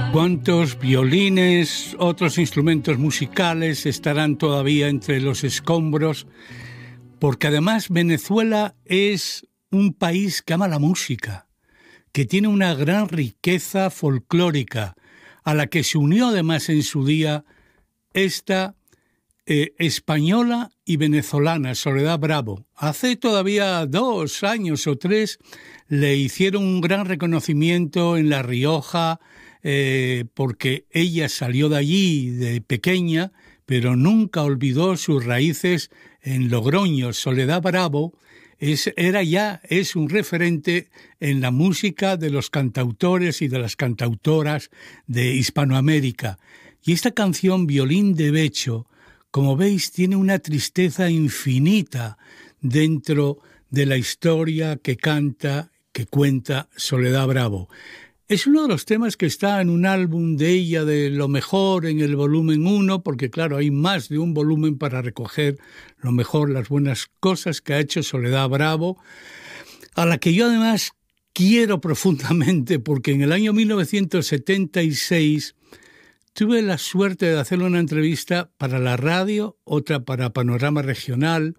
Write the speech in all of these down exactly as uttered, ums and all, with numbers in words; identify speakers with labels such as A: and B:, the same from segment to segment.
A: ¿Cuántos violines, otros instrumentos musicales estarán todavía entre los escombros? Porque además Venezuela es un país que ama la música, que tiene una gran riqueza folclórica, a la que se unió además en su día esta eh, española y venezolana, Soledad Bravo. Hace todavía dos años o tres le hicieron un gran reconocimiento en La Rioja, eh, porque ella salió de allí de pequeña, pero nunca olvidó sus raíces en Logroño. Soledad Bravo es, era ya, es un referente en la música de los cantautores y de las cantautoras de Hispanoamérica. Y esta canción, Violín de Becho, como veis, tiene una tristeza infinita dentro de la historia que canta, que cuenta Soledad Bravo. Es uno de los temas que está en un álbum de ella de lo mejor en el volumen uno, porque claro, hay más de un volumen para recoger lo mejor, las buenas cosas que ha hecho Soledad Bravo, a la que yo además quiero profundamente, porque en el año mil novecientos setenta y seis tuve la suerte de hacerle una entrevista para la radio, otra para Panorama Regional,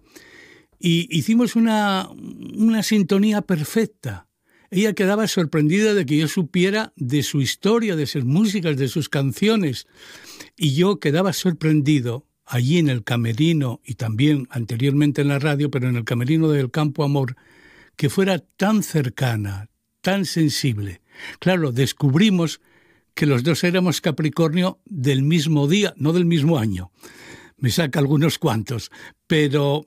A: y hicimos una, una sintonía perfecta. Ella quedaba sorprendida de que yo supiera de su historia, de sus músicas, de sus canciones. Y yo quedaba sorprendido allí en el camerino y también anteriormente en la radio, pero en el camerino del Campo Amor, que fuera tan cercana, tan sensible. Claro, descubrimos que los dos éramos Capricornio del mismo día, no del mismo año. Me saca algunos cuantos, pero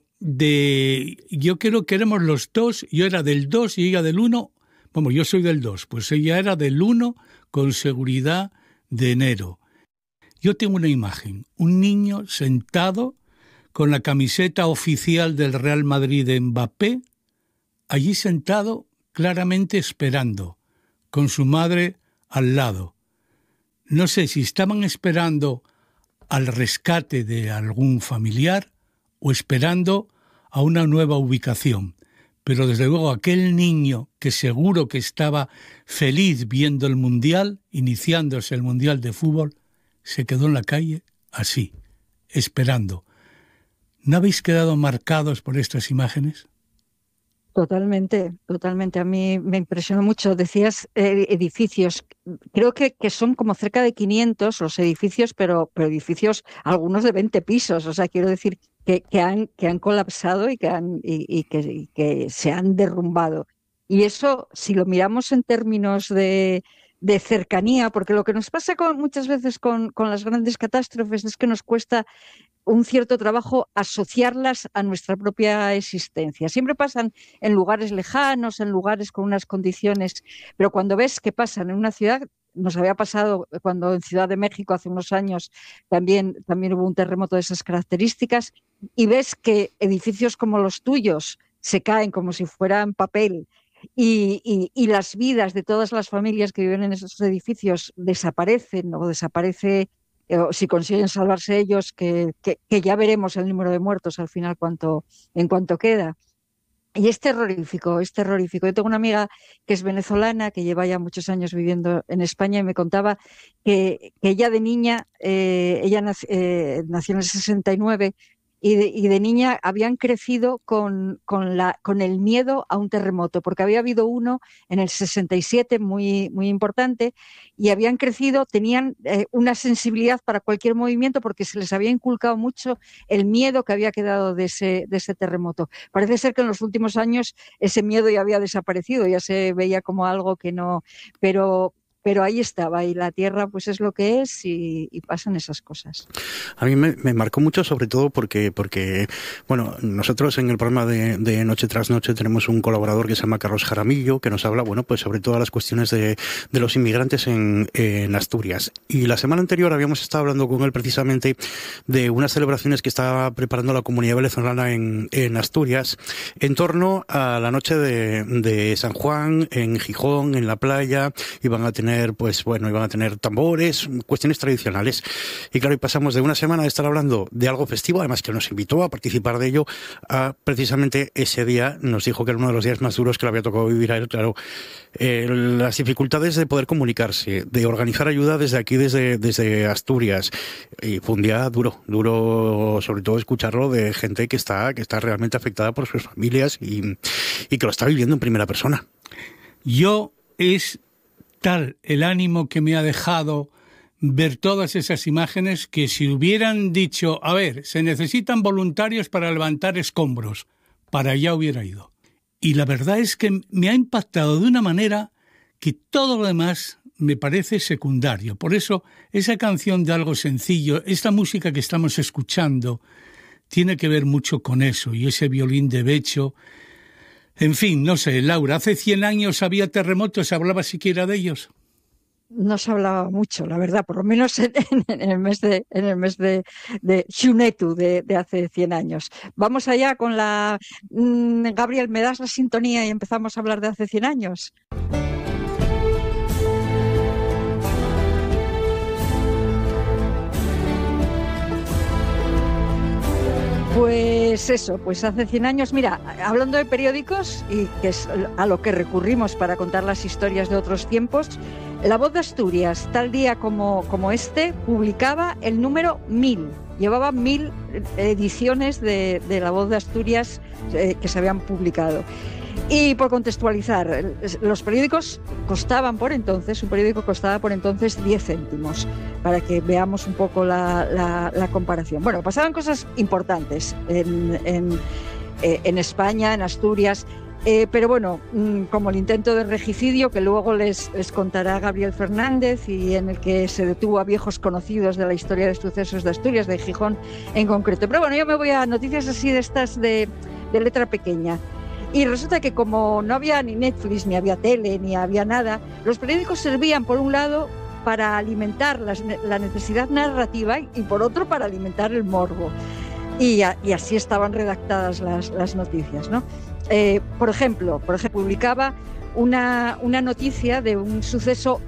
A: de yo creo que éramos los dos, yo era del dos y ella del uno. Bueno, yo soy del dos, pues ella era del uno con seguridad de enero. Yo tengo una imagen, un niño sentado con la camiseta oficial del Real Madrid de Mbappé, allí sentado claramente esperando, con su madre al lado. No sé si estaban esperando al rescate de algún familiar o esperando a una nueva ubicación. Pero desde luego aquel niño que seguro que estaba feliz viendo el Mundial, iniciándose el Mundial de Fútbol, se quedó en la calle así, esperando. ¿No habéis quedado marcados por estas imágenes?
B: Totalmente, totalmente. A mí me impresionó mucho. Decías eh, edificios. Creo que, que son como cerca de quinientos los edificios, pero, pero edificios, algunos de veinte pisos. O sea, quiero decir que, que, han, que han colapsado y que, han, y, y que, y que se han derrumbado. Y eso, si lo miramos en términos de, de cercanía, porque lo que nos pasa con, muchas veces con, con las grandes catástrofes es que nos cuesta un cierto trabajo asociarlas a nuestra propia existencia. Siempre pasan en lugares lejanos, en lugares con unas condiciones, pero cuando ves que pasan en una ciudad, nos había pasado cuando en Ciudad de México hace unos años también, también hubo un terremoto de esas características, y ves que edificios como los tuyos se caen como si fueran papel, y, y, y las vidas de todas las familias que viven en esos edificios desaparecen o desaparece. O si consiguen salvarse ellos, que, que, que ya veremos el número de muertos al final cuánto, en cuanto queda. Y es terrorífico, es terrorífico. Yo tengo una amiga que es venezolana, que lleva ya muchos años viviendo en España, y me contaba que, que ella de niña, eh, ella nac, eh, nació en el sesenta y nueve, y de, y de niña habían crecido con, con, la, con el miedo a un terremoto, porque había habido uno en el sesenta y siete muy, muy importante, y habían crecido, tenían eh, una sensibilidad para cualquier movimiento porque se les había inculcado mucho el miedo que había quedado de ese, de ese terremoto. Parece ser que en los últimos años ese miedo ya había desaparecido, ya se veía como algo que no... pero Pero ahí estaba, y la Tierra pues es lo que es, y, y pasan esas cosas.
C: A mí me, me marcó mucho, sobre todo porque, porque bueno, nosotros en el programa de, de Noche tras Noche tenemos un colaborador que se llama Carlos Jaramillo, que nos habla, bueno, pues sobre todas las cuestiones de, de los inmigrantes en, en Asturias. Y la semana anterior habíamos estado hablando con él precisamente de unas celebraciones que estaba preparando la comunidad venezolana en, en Asturias, en torno a la noche de, de San Juan, en Gijón, en la playa. Iban a tener tener, pues bueno, iban a tener tambores, cuestiones tradicionales. Y claro, y pasamos de una semana de estar hablando de algo festivo, además que nos invitó a participar de ello, a precisamente ese día nos dijo que era uno de los días más duros que le había tocado vivir a él, claro. Eh, las dificultades de poder comunicarse, de organizar ayuda desde aquí, desde, desde Asturias. Y fue un día duro, duro sobre todo escucharlo de gente que está, que está realmente afectada por sus familias y, y que lo está viviendo en primera persona.
A: Yo es tal el ánimo que me ha dejado ver todas esas imágenes que si hubieran dicho, a ver, se necesitan voluntarios para levantar escombros, para allá hubiera ido. Y la verdad es que me ha impactado de una manera que todo lo demás me parece secundario. Por eso, esa canción de Algo Sencillo, esta música que estamos escuchando, tiene que ver mucho con eso, y ese violín de Becho. En fin, no sé, Laura, ¿hace cien años había terremotos? ¿Se hablaba siquiera de ellos?
B: No se hablaba mucho, la verdad, por lo menos en, en el mes de en el mes de, de Xunetu de, de hace cien años. Vamos allá con la... Mmm, Gabriel, ¿me das la sintonía y empezamos a hablar de hace cien años? Pues eso, pues hace cien años, mira, hablando de periódicos, y que es a lo que recurrimos para contar las historias de otros tiempos, La Voz de Asturias, tal día como, como este, publicaba el número mil. Llevaba mil ediciones de, de La Voz de Asturias eh, que se habían publicado. Y por contextualizar, los periódicos costaban por entonces, un periódico costaba por entonces diez céntimos, para que veamos un poco la, la, la comparación. Bueno, pasaban cosas importantes en, en, en España, en Asturias, eh, pero bueno, como el intento de regicidio que luego les, les contará Gabriel Fernández y en el que se detuvo a viejos conocidos de la historia de sucesos de Asturias, de Gijón en concreto. Pero bueno, yo me voy a noticias así de estas de, de letra pequeña. Y resulta que como no había ni Netflix, ni había tele, ni había nada, los periódicos servían, por un lado, para alimentar las, la necesidad narrativa y, por otro, para alimentar el morbo. Y, a, y así estaban redactadas las, las noticias, ¿no? Eh, por ejemplo, por ejemplo, publicaba una, una noticia de un suceso